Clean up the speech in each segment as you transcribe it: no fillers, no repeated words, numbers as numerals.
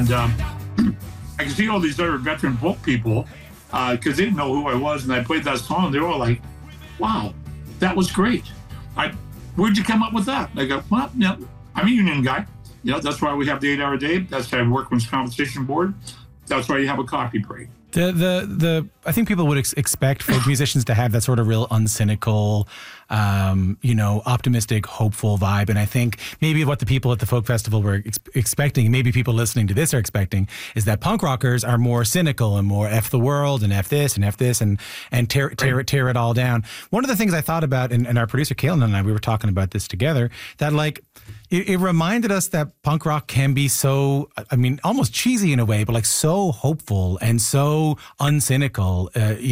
And I could see all these other veteran folk people because they didn't know who I was, and I played that song. They were all like, "Wow, that was great! Where'd you come up with that?" And I go, "Well, yeah, I'm a union guy. That's why we have the 8-hour day. That's why I work with Compensation Board. That's why you have a coffee break." I think people would expect folk musicians to have that sort of real uncynical, optimistic, hopeful vibe. And I think maybe what the people at the folk festival were expecting, maybe people listening to this are expecting, is that punk rockers are more cynical and more F the world and F this and tear it all down. One of the things I thought about, and our producer Kaylin and I, we were talking about this together, that like, it reminded us that punk rock can be so, almost cheesy in a way, but like so hopeful and so uncynical,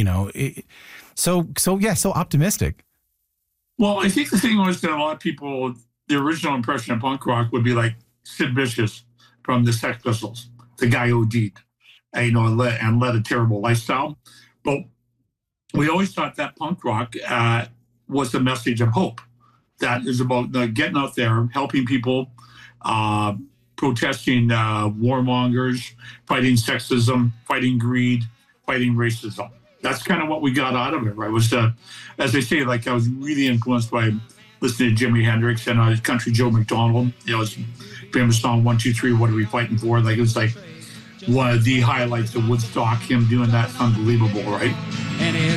so optimistic. Well, I think the thing was that a lot of people, the original impression of punk rock would be like Sid Vicious from the Sex Pistols, the guy OD'd, and led a terrible lifestyle. But we always thought that punk rock was the message of hope. That is about getting out there, helping people, protesting warmongers, fighting sexism, fighting greed, fighting racism. That's kind of what we got out of it, right? Was as they say, like I was really influenced by listening to Jimi Hendrix and Country Joe McDonald. His famous song 1, 2, 3. What are we fighting for? Like it was like one of the highlights of Woodstock. Him doing that, unbelievable, right? And it's